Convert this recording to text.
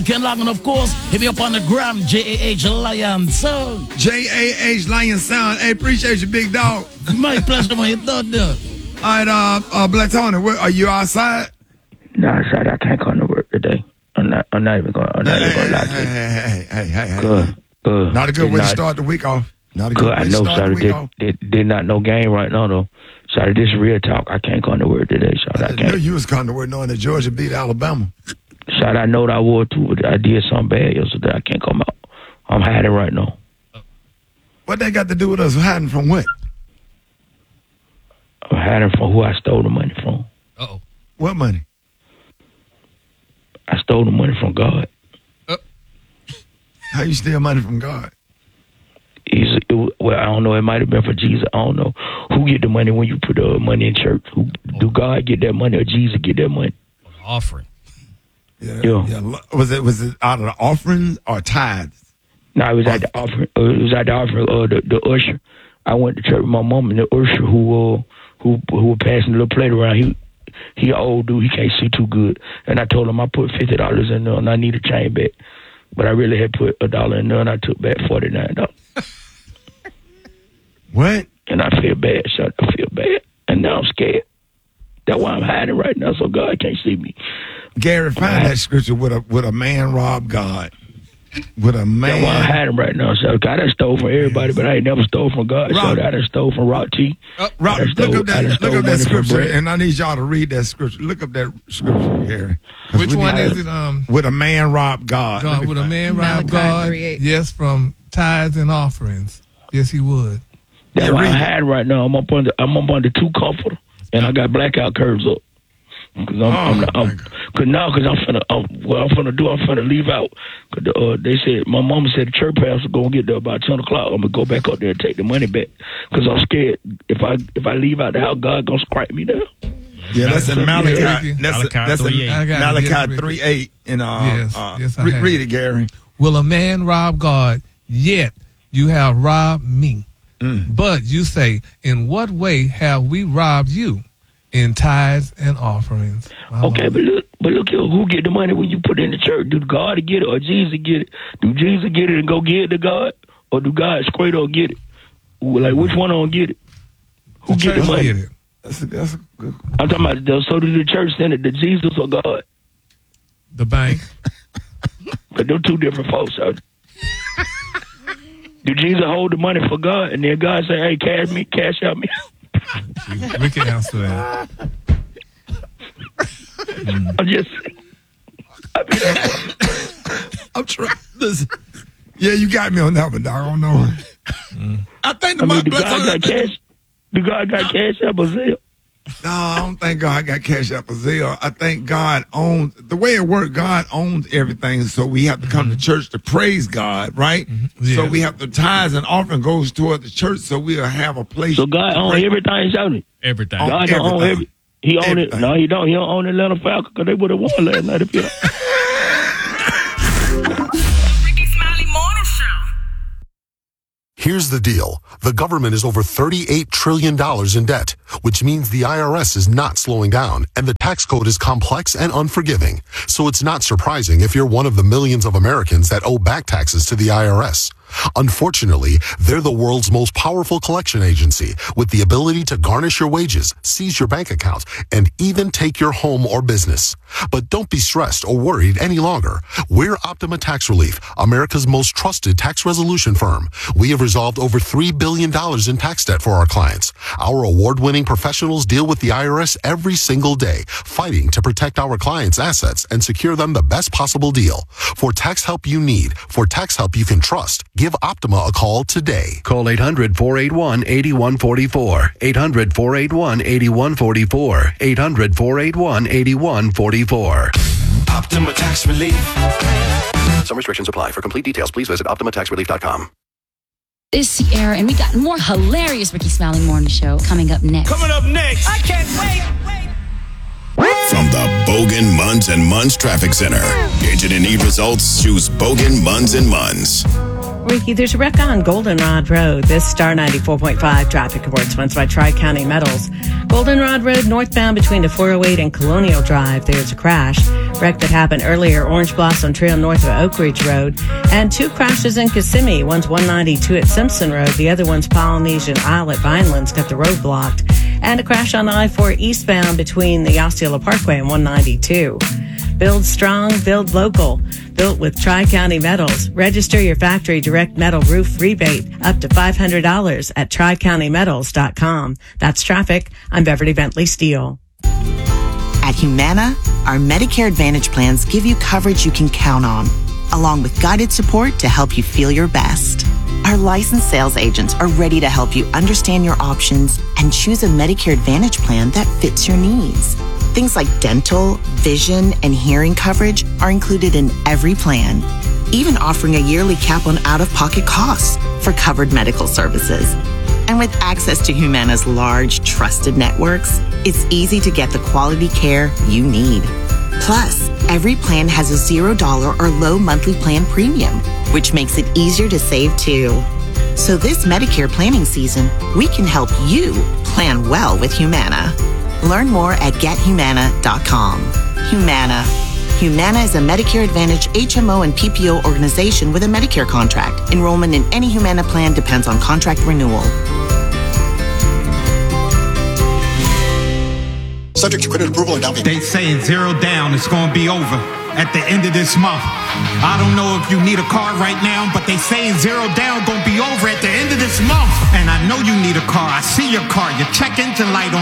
Ken Long, and of course, hit me up on the gram, JAH Lion Sound. JAH Lion Sound. Hey, appreciate you, big dog. My pleasure, man. You thought that. All right, Black Tony, are you outside? No, outside. I can't come to work today. I'm not even going to lie to you. Hey. Good. Not a good way to start the week off. Not a good way to start the week off. They're not no game right now, though. Sorry, this is real talk. I can't come to work today, so I knew you was coming to work knowing that Georgia beat Alabama. Shot, I know that I would too, but I did something bad yesterday. I can't come out. I'm hiding right now. What they got to do with us? Hiding from what? I'm hiding from who I stole the money from. Uh-oh. What money? I stole the money from God. How you steal money from God? Well, I don't know. It might have been for Jesus. I don't know. Who get the money when you put money in church? Do God get that money or Jesus get that money? Offering. Yeah. Was it out of the offerings or tithes? No, it was at the offering. It was at the offering. The usher. I went to church with my mom, and the usher who was passing the little plate around. He an old dude. He can't see too good. And I told him I put $50 in there, and I need a change back. But I really had put $1 in there, and I took back $49. What? And I feel bad, son. I feel bad. And now I'm scared. That's why I'm hiding right now, so God can't see me. Gary, find that scripture with a man robbed God. With a man. That's why I'm hiding right now, so God done stole from everybody, but I ain't never stole from God. Rob. So I done stole from Rock T. Rob, look up that scripture, and I need y'all to read that scripture. Look up that scripture, Gary. Which one is it? With a man robbed God. With a man robbed God. 3:8. Yes, from tithes and offerings. Yes, he would. That's why I'm hiding right now. I'm up under 2 comforter, and I got blackout curves up. I'm finna leave out. Cause they said, my mama said the church pastor gonna get there about 10 o'clock. I'm gonna go back up there and take the money back. Cause I'm scared if I leave out the house, God gonna strike me down. Yeah, that's in Malachi. That's in 3:8. Malachi 3:8. And read it, Gary. Will a man rob God? Yet you have robbed me. But you say, in what way have we robbed you? In tithes and offerings. Okay, but look here, who get the money when you put it in the church? Do God get it or Jesus get it? Do Jesus get it and go give it to God? Or do God straight up get it? Like, which one don't get it? Who get the money? Get it. That's a good. I'm talking about, so do the church send it to Jesus or God? The bank. But they're two different folks, so. Do Jesus hold the money for God and then God say, hey, cash out me? We can answer that. I'm trying. Listen. Yeah, you got me on that one, dog. I don't know. I think do God got cash? Do God got cash out or Zelle? No, I don't think God got cash out for Zelle. I think God owns, the way it works, God owns everything. So we have to come to church to praise God, right? Yeah. So we have the tithes and offering goes toward the church, so we'll have a place. So God owns everything, shouting. Everything. God don't own everything. He own it. No, he don't. He don't own Atlanta Falcons because they would have won last night if you. Here's the deal. The government is over $38 trillion in debt, which means the IRS is not slowing down, and the tax code is complex and unforgiving. So it's not surprising if you're one of the millions of Americans that owe back taxes to the IRS. Unfortunately, they're the world's most powerful collection agency with the ability to garnish your wages, seize your bank account, and even take your home or business. But don't be stressed or worried any longer. We're Optima Tax Relief, America's most trusted tax resolution firm. We have resolved over $3 billion in tax debt for our clients. Our award-winning professionals deal with the IRS every single day, fighting to protect our clients' assets and secure them the best possible deal. For tax help you need, for tax help you can trust, give Optima a call today. Call 800-481-8144. 800-481-8144. 800-481-8144. Optima Tax Relief. Some restrictions apply. For complete details, please visit OptimaTaxRelief.com. It's Sierra, and we got more hilarious Ricky Smiling Morning Show coming up next. Coming up next. I can't wait. From the Bogan Munns and Munns Traffic Center. Engine need results? Choose Bogan Munns and Munns. Ricky, there's a wreck on Goldenrod Road. This Star 94.5 traffic report sponsored by Tri-County Metals. Goldenrod Road northbound between the 408 and Colonial Drive, there's a crash. Wreck that happened earlier, Orange Blossom Trail north of Oak Ridge Road. And 2 crashes in Kissimmee. One's 192 at Simpson Road. The other one's Polynesian Isle at Vinelands, got the road blocked. And a crash on I-4 eastbound between the Osceola Parkway and 192. Build strong, build local. Built with Tri-County Metals. Register your factory direct metal roof rebate up to $500 at TriCountyMetals.com. That's traffic. I'm Beverly Bentley Steele. At Humana, our Medicare Advantage plans give you coverage you can count on, along with guided support to help you feel your best. Our licensed sales agents are ready to help you understand your options and choose a Medicare Advantage plan that fits your needs. Things like dental, vision, and hearing coverage are included in every plan, even offering a yearly cap on out-of-pocket costs for covered medical services. And with access to Humana's large, trusted networks, it's easy to get the quality care you need. Plus, every plan has a $0 or low monthly plan premium, which makes it easier to save too. So this Medicare planning season, we can help you plan well with Humana. Learn more at GetHumana.com. Humana. Humana is a Medicare Advantage HMO and PPO organization with a Medicare contract. Enrollment in any Humana plan depends on contract renewal. Subject to credit approval and down payment. They saying 0 down, it's going to be over at the end of this month. I don't know if you need a car right now, but they saying 0 down going to be over at the end of this month. And I know you need a car. I see your car. Your check engine light on.